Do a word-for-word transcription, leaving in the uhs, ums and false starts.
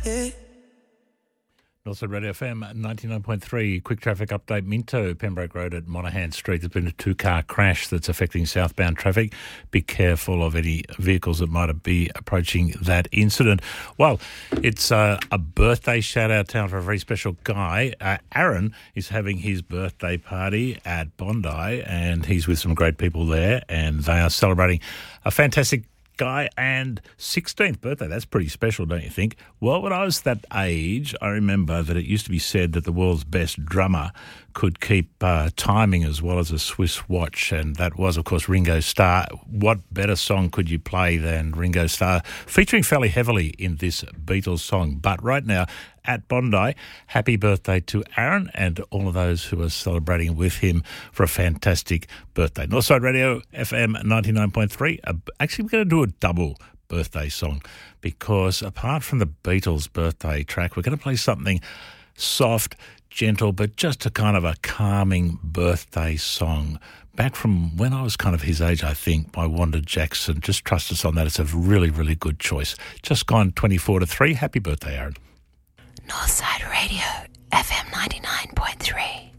Yeah. Northside Radio F M ninety-nine point three, quick traffic update. Minto, Pembroke Road at Monaghan Street. There's been a two-car crash that's affecting southbound traffic. Be careful of any vehicles that might be approaching that incident. Well, it's uh, a birthday shout-out town for a very special guy. Uh, Aaron is having his birthday party at Bondi, and he's with some great people there, and they are celebrating a fantastic guy and sixteenth birthday. That's pretty special, don't you think? Well, when I was that age, I remember that it used to be said that the world's best drummer could keep uh, timing as well as a Swiss watch, and that was, of course, Ringo Starr. What better song could you play than Ringo Starr, featuring fairly heavily in this Beatles song? But right now, at Bondi, happy birthday to Aaron and all of those who are celebrating with him for a fantastic birthday. Northside Radio F M ninety-nine point three. Uh, actually, we're going to do a double birthday song because apart from the Beatles birthday track, we're going to play something soft, gentle, but just a kind of a calming birthday song. Back from when I was kind of his age, I think, by Wanda Jackson. Just trust us on that. It's a really, really good choice. Just gone twenty-four to three. Happy birthday, Aaron. Northside Radio F M ninety-nine point three.